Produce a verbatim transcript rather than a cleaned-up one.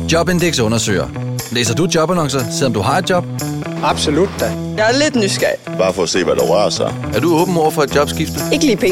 Jobindex undersøger. Læser du jobannoncer, selvom du har et job? Absolut da. Jeg er lidt nysgerrig. Bare for at se, hvad der rører sig. Er du åben over for et jobskifte? Ikke lige